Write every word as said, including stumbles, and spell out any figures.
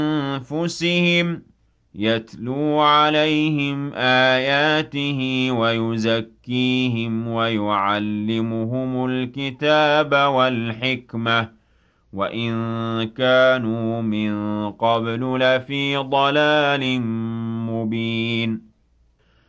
أنفسهم يتلو عليهم آياته ويزكيهم ويعلمهم الكتاب والحكمة وإن كانوا من قبل لفي ضلال مبين